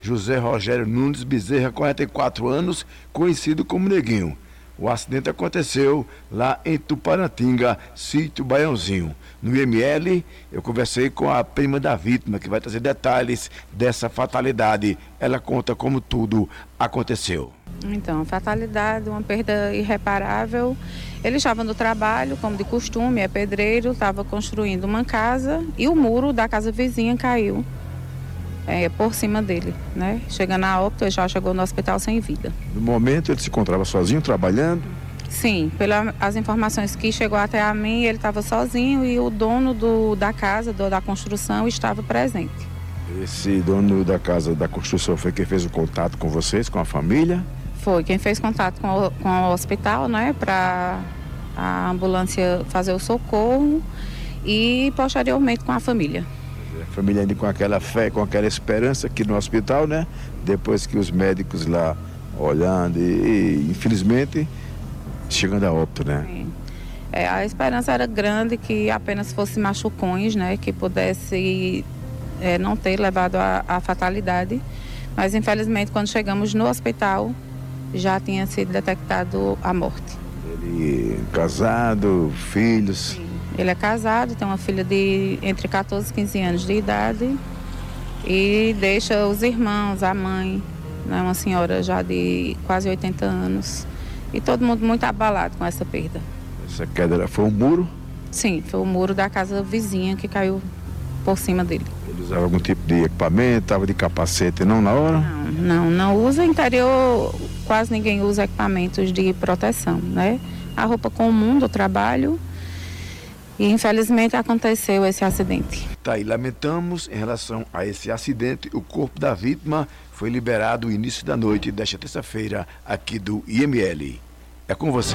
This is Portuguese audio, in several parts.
José Rogério Nunes Bezerra, 44 anos, conhecido como Neguinho. O acidente aconteceu lá em Tuparantinga, sítio Baiãozinho. No IML, eu conversei com a prima da vítima, que vai trazer detalhes dessa fatalidade. Ela conta como tudo aconteceu. Então, fatalidade, uma perda irreparável. Ele estava no trabalho, como de costume, é pedreiro, estava construindo uma casa e o muro da casa vizinha caiu por cima dele, né? Chegando a óbito, ele já chegou no hospital sem vida. No momento, ele se encontrava sozinho, trabalhando? Sim, pelas informações que chegou até a mim, ele estava sozinho e o dono da casa, da construção, estava presente. Esse dono da casa da construção foi quem fez o contato com vocês, com a família? Foi quem fez contato com o hospital, né, para a ambulância fazer o socorro e posteriormente com a família. A família ainda com aquela fé, com aquela esperança aqui no hospital, né? Depois que os médicos lá olhando e infelizmente chegando a óbito, né? Sim. A esperança era grande que apenas fosse machucões, né, que pudesse não ter levado à fatalidade, mas infelizmente quando chegamos no hospital já tinha sido detectado a morte. Ele casado, filhos? Sim. Ele é casado, tem uma filha de entre 14 e 15 anos de idade e deixa os irmãos, a mãe, né, uma senhora já de quase 80 anos e todo mundo muito abalado com essa perda. Essa queda foi um muro? Sim, foi o muro da casa vizinha que caiu por cima dele. Ele usava algum tipo de equipamento, estava de capacete, não na hora? Não usa. Interior, quase ninguém usa equipamentos de proteção, né? A roupa comum do trabalho e infelizmente aconteceu esse acidente. Tá aí, lamentamos em relação a esse acidente. O corpo da vítima foi liberado no início da noite desta terça-feira aqui do IML. É com você.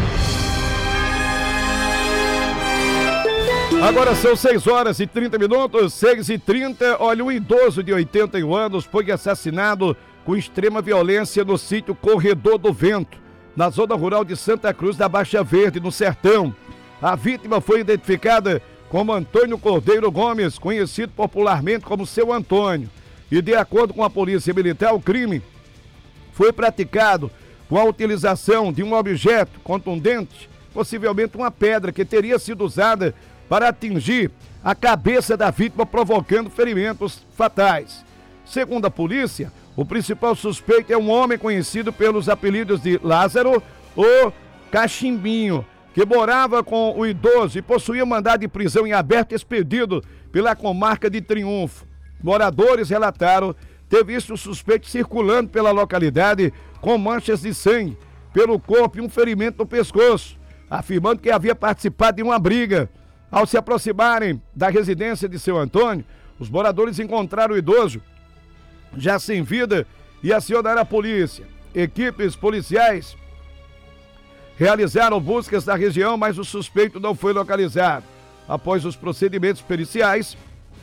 Agora são 6 horas e 30 minutos, 6h30. Olha, um idoso de 81 anos foi assassinado com extrema violência no sítio Corredor do Vento, na zona rural de Santa Cruz da Baixa Verde, no Sertão. A vítima foi identificada como Antônio Cordeiro Gomes, conhecido popularmente como Seu Antônio. E de acordo com a Polícia Militar, o crime foi praticado com a utilização de um objeto contundente, possivelmente uma pedra que teria sido usada para atingir a cabeça da vítima, provocando ferimentos fatais. Segundo a polícia, o principal suspeito é um homem conhecido pelos apelidos de Lázaro ou Cachimbinho, que morava com o idoso e possuía mandado de prisão em aberto expedido pela comarca de Triunfo. Moradores relataram ter visto o suspeito circulando pela localidade com manchas de sangue pelo corpo e um ferimento no pescoço, afirmando que havia participado de uma briga. Ao se aproximarem da residência de Seu Antônio, os moradores encontraram o idoso já sem vida e acionaram a polícia. Equipes policiais realizaram buscas na região, mas o suspeito não foi localizado. Após os procedimentos periciais,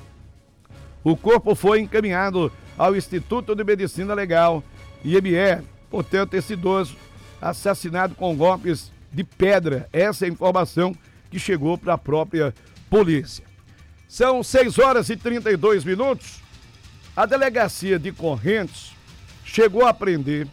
o corpo foi encaminhado ao Instituto de Medicina Legal, IML. Portanto, esse idoso assassinado com golpes de pedra. Essa é a informação que chegou para a própria polícia. São 6 horas e 32 minutos. A delegacia de Correntes chegou a prender,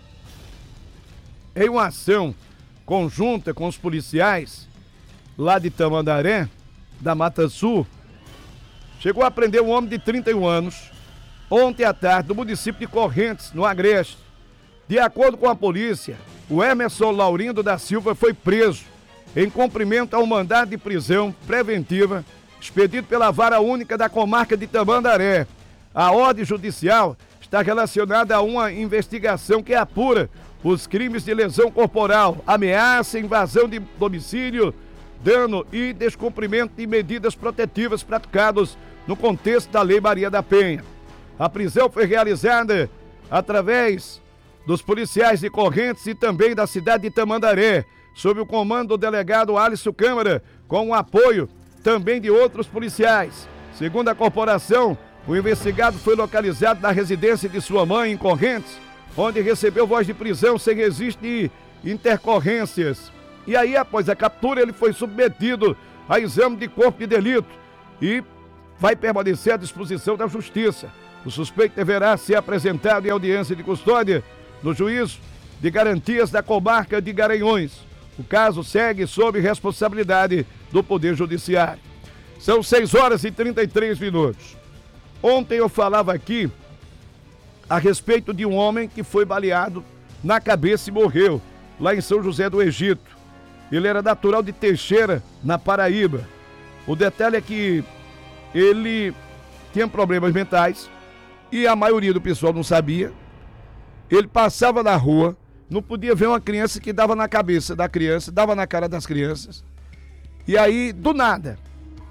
em uma ação conjunta com os policiais lá de Tamandaré, da Mata Sul, chegou a prender um homem de 31 anos, ontem à tarde, no município de Correntes, no Agreste. De acordo com a polícia, o Emerson Laurindo da Silva foi preso em cumprimento ao mandado de prisão preventiva expedido pela Vara Única da Comarca de Tamandaré. A ordem judicial está relacionada a uma investigação que apura os crimes de lesão corporal, ameaça, invasão de domicílio, dano e descumprimento de medidas protetivas praticados no contexto da Lei Maria da Penha. A prisão foi realizada através dos policiais de Correntes e também da cidade de Tamandaré, sob o comando do delegado Alisson Câmara, com o apoio também de outros policiais. Segundo a corporação, o investigado foi localizado na residência de sua mãe, em Correntes, onde recebeu voz de prisão sem registro de intercorrências. E aí, após a captura, ele foi submetido a exame de corpo de delito e vai permanecer à disposição da Justiça. O suspeito deverá ser apresentado em audiência de custódia no Juízo de Garantias da Comarca de Garanhuns. O caso segue sob responsabilidade do Poder Judiciário. São 6h33. Ontem eu falava aqui a respeito de um homem que foi baleado na cabeça e morreu, lá em São José do Egito. Ele era natural de Teixeira, na Paraíba. O detalhe é que ele tinha problemas mentais e a maioria do pessoal não sabia. Ele passava na rua, não podia ver uma criança que dava na cabeça da criança, dava na cara das crianças. E aí, do nada,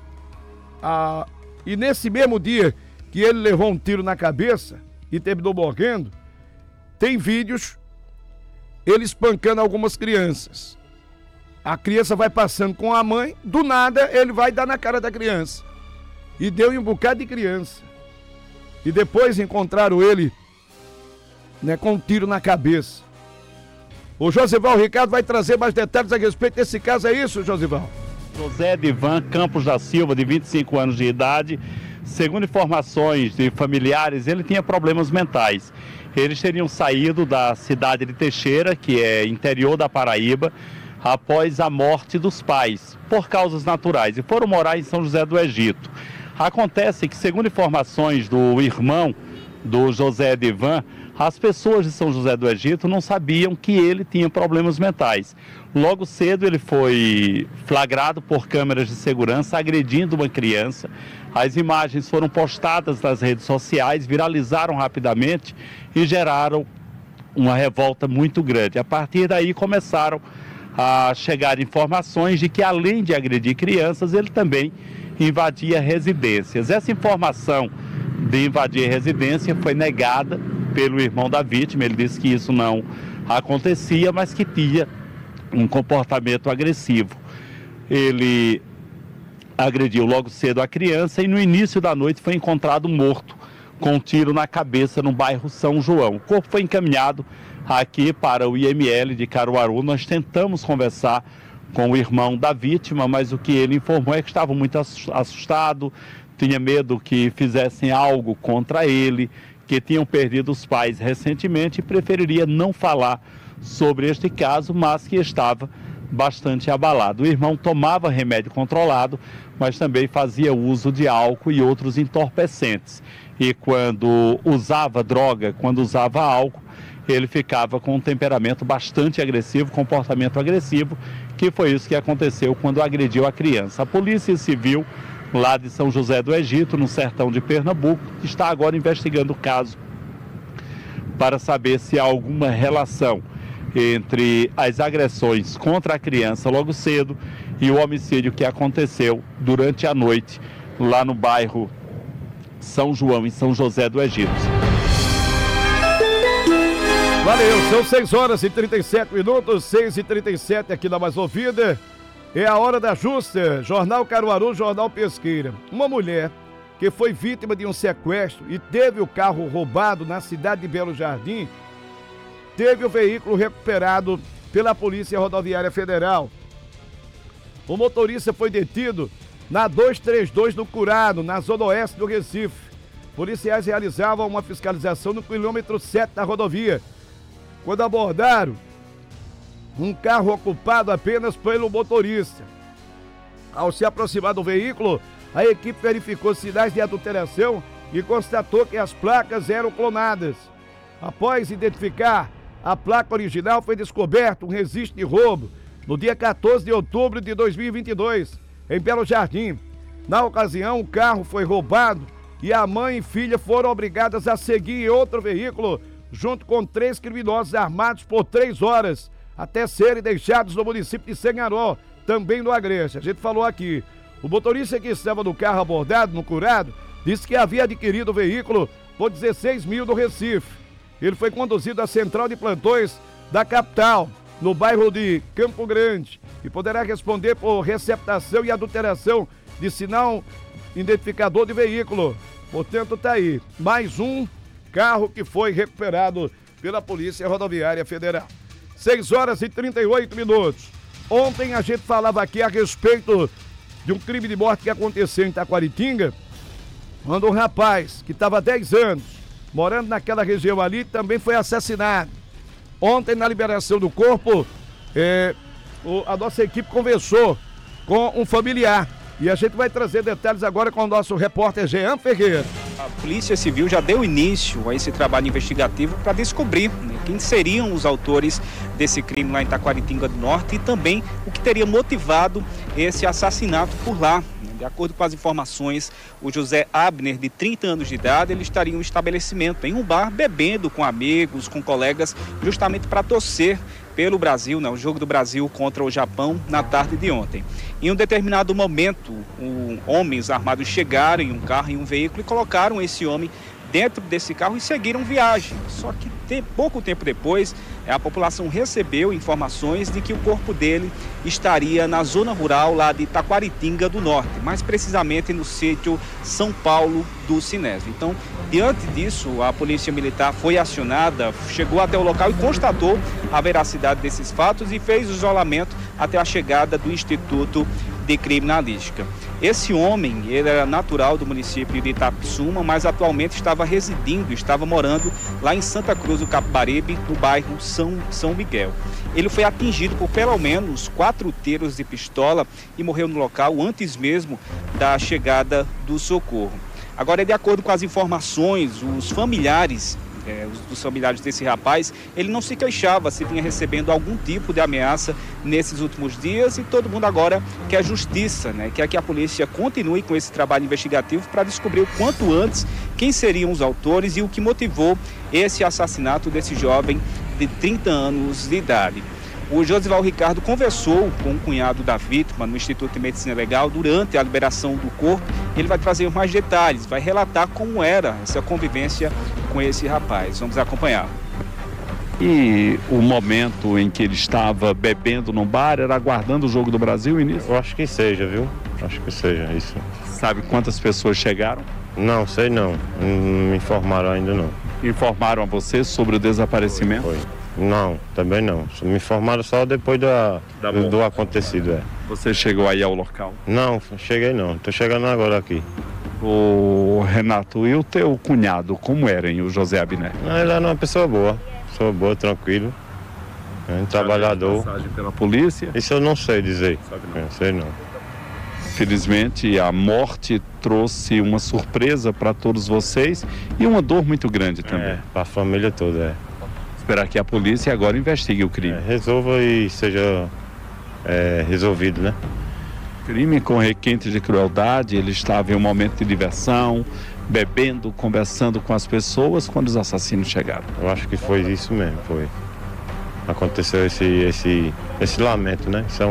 e nesse mesmo dia que ele levou um tiro na cabeça e terminou morrendo, tem vídeos ele espancando algumas crianças. A criança vai passando com a mãe, do nada ele vai dar na cara da criança. E deu em um bocado de criança. E depois encontraram ele, né, com um tiro na cabeça. O Josival Ricardo vai trazer mais detalhes a respeito desse caso, é isso, Josival? José Edivan Campos da Silva, de 25 anos de idade. Segundo informações de familiares, ele tinha problemas mentais. Eles teriam saído da cidade de Teixeira, que é interior da Paraíba, após a morte dos pais, por causas naturais, e foram morar em São José do Egito. Acontece que, segundo informações do irmão do José Edivan, as pessoas de São José do Egito não sabiam que ele tinha problemas mentais. Logo cedo ele foi flagrado por câmeras de segurança agredindo uma criança. As imagens foram postadas nas redes sociais, viralizaram rapidamente e geraram uma revolta muito grande. A partir daí começaram a chegar informações de que, além de agredir crianças, ele também invadia residências. Essa informação de invadir residência foi negada pelo irmão da vítima. Ele disse que isso não acontecia, mas que tinha um comportamento agressivo. Ele agrediu logo cedo a criança e no início da noite foi encontrado morto com um tiro na cabeça no bairro São João. O corpo foi encaminhado aqui para o IML de Caruaru. Nós tentamos conversar com o irmão da vítima, mas o que ele informou é que estava muito assustado, tinha medo que fizessem algo contra ele, que tinham perdido os pais recentemente e preferiria não falar sobre este caso, mas que estava bastante abalado. O irmão tomava remédio controlado, mas também fazia uso de álcool e outros entorpecentes. E quando usava droga, quando usava álcool, ele ficava com um temperamento bastante agressivo, comportamento agressivo, que foi isso que aconteceu quando agrediu a criança. A Polícia Civil, lá de São José do Egito, no sertão de Pernambuco, está agora investigando o caso para saber se há alguma relação entre as agressões contra a criança logo cedo e o homicídio que aconteceu durante a noite lá no bairro São João, em São José do Egito. Valeu, são 6h37, 6h37 aqui na Mais Ouvida. É a hora da justa, Jornal Caruaru, Jornal Pesqueira. Uma mulher que foi vítima de um sequestro e teve o carro roubado na cidade de Belo Jardim, teve o veículo recuperado pela Polícia Rodoviária Federal. O motorista foi detido na 232 do Curado, na zona oeste do Recife. Policiais realizavam uma fiscalização no quilômetro 7 da rodovia, quando abordaram um carro ocupado apenas pelo motorista. Ao se aproximar do veículo, a equipe verificou sinais de adulteração e constatou que as placas eram clonadas. Após identificar a placa original, foi descoberto um registro de roubo no dia 14 de outubro de 2022, em Belo Jardim. Na ocasião, o carro foi roubado e a mãe e filha foram obrigadas a seguir em outro veículo, junto com 3 criminosos armados por 3 horas, até serem deixados no município de Sanharó, também no Agreste. A gente falou aqui. O motorista que estava no carro abordado, no Curado, disse que havia adquirido o veículo por 16 mil no Recife. Ele foi conduzido à central de plantões da capital, no bairro de Campo Grande, e poderá responder por receptação e adulteração de sinal identificador de veículo. Portanto, tá aí, mais um carro que foi recuperado pela Polícia Rodoviária Federal. 6h38. Ontem a gente falava aqui a respeito de um crime de morte que aconteceu em Taquaritinga quando um rapaz que estava há 10 anos morando naquela região ali também foi assassinado. Ontem, na liberação do corpo, a nossa equipe conversou com um familiar. E a gente vai trazer detalhes agora com o nosso repórter Jean Ferreira. A Polícia Civil já deu início a esse trabalho investigativo para descobrir, né, quem seriam os autores desse crime lá em Taquaritinga do Norte e também o que teria motivado esse assassinato por lá. De acordo com as informações, o José Abner, de 30 anos de idade, ele estaria em um estabelecimento, em um bar, bebendo com amigos, com colegas, justamente para torcer pelo Brasil, né, o jogo do Brasil contra o Japão na tarde de ontem. Em um determinado momento, homens armados chegaram em um carro, em um veículo, e colocaram esse homem dentro desse carro e seguiram viagem. Só que pouco tempo depois, a população recebeu informações de que o corpo dele estaria na zona rural lá de Taquaritinga do Norte, mais precisamente no sítio São Paulo do Sinésio. Então, diante disso, a Polícia Militar foi acionada, chegou até o local e constatou a veracidade desses fatos e fez o isolamento até a chegada do Instituto de Criminalística. Esse homem, ele era natural do município de Itapissuma, mas atualmente estava morando lá em Santa Cruz do Capibaribe, no bairro São Miguel. Ele foi atingido por pelo menos 4 tiros de pistola e morreu no local antes mesmo da chegada do socorro. Agora, de acordo com as informações, os familiares dos familiares desse rapaz, ele não se queixava se vinha recebendo algum tipo de ameaça nesses últimos dias e todo mundo agora quer justiça, né? Quer que a polícia continue com esse trabalho investigativo para descobrir o quanto antes quem seriam os autores e o que motivou esse assassinato desse jovem de 30 anos de idade. O Josival Ricardo conversou com o cunhado da vítima no Instituto de Medicina Legal durante a liberação do corpo. Ele vai trazer mais detalhes, vai relatar como era essa convivência com esse rapaz. Vamos acompanhar. E o momento em que ele estava bebendo no bar era aguardando o jogo do Brasil, início? Eu acho que seja, viu? Acho que seja isso. Sabe quantas pessoas chegaram? Não, sei não. Não me informaram ainda não. Informaram a você sobre o desaparecimento? Foi. Não, também não. Me informaram só depois do acontecido. Você chegou aí ao local? Não, cheguei não. Estou chegando agora aqui. O Renato, e o teu cunhado, como era, hein, o José Abner? Não, ele era uma pessoa boa. Pessoa boa, tranquilo. Trabalhador. Passagem pela polícia? Isso eu não sei dizer. Não sei não. Felizmente, a morte trouxe uma surpresa para todos vocês e uma dor muito grande também. Para a família toda, Esperar que a polícia agora investigue o crime. Resolva e seja resolvido, né? Crime com requinte de crueldade, ele estava em um momento de diversão, bebendo, conversando com as pessoas quando os assassinos chegaram. Eu acho que foi isso mesmo, foi. Aconteceu esse lamento, né? Isso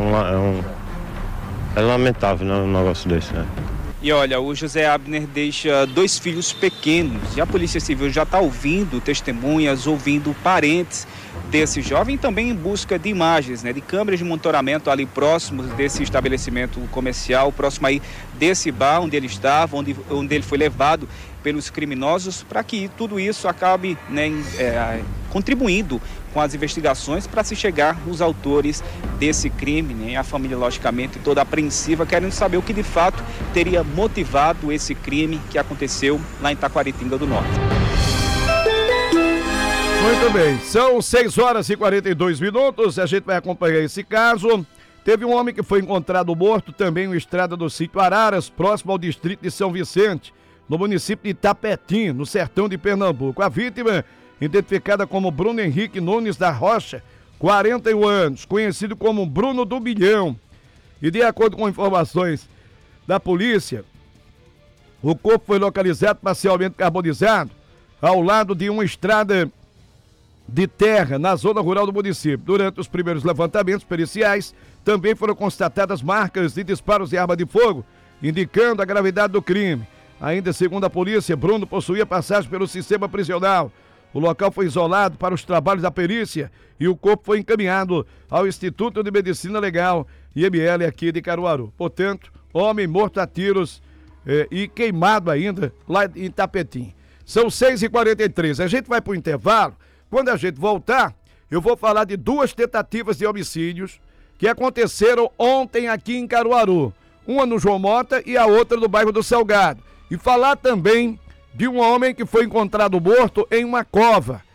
é lamentável, né, um negócio desse, né? E olha, o José Abner deixa 2 filhos pequenos e a Polícia Civil já está ouvindo testemunhas, ouvindo parentes desse jovem, também em busca de imagens, né, de câmeras de monitoramento ali próximos desse estabelecimento comercial, próximo aí desse bar onde ele estava, onde ele foi levado pelos criminosos, para que tudo isso acabe, né, contribuindo com as investigações para se chegar aos autores desse crime, né? A família, logicamente, toda apreensiva, querendo saber o que de fato teria motivado esse crime que aconteceu lá em Taquaritinga do Norte. Muito bem, são 6h42, a gente vai acompanhar esse caso. Teve um homem que foi encontrado morto também em uma estrada do sítio Araras, próximo ao distrito de São Vicente, no município de Itapetim, no sertão de Pernambuco. A vítima, identificada como Bruno Henrique Nunes da Rocha, 41 anos, conhecido como Bruno do Bilhão. E de acordo com informações da polícia, o corpo foi localizado parcialmente carbonizado ao lado de uma estrada de terra na zona rural do município. Durante os primeiros levantamentos periciais, também foram constatadas marcas de disparos de arma de fogo, indicando a gravidade do crime. Ainda segundo a polícia, Bruno possuía passagem pelo sistema prisional. O local foi isolado para os trabalhos da perícia e o corpo foi encaminhado ao Instituto de Medicina Legal, IML, aqui de Caruaru. Portanto, homem morto a tiros e queimado ainda lá em Itapetim. São 6h43. A gente vai para o intervalo. Quando a gente voltar, eu vou falar de 2 tentativas de homicídios que aconteceram ontem aqui em Caruaru. Uma no João Mota e a outra no bairro do Salgado. E falar também de um homem que foi encontrado morto em uma cova.